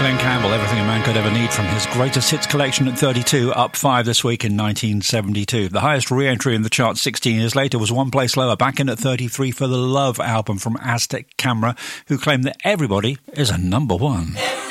Glenn Campbell, Everything a Man Could Ever Need, from his greatest hits collection at 32, up 5 this week in 1972. The highest re-entry in the chart 16 years later was one place lower, back in at 33 for the Love album from Aztec Camera, who claimed that Everybody is a number one.